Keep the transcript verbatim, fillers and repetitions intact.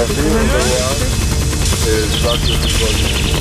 Copy, on the one is back to the body.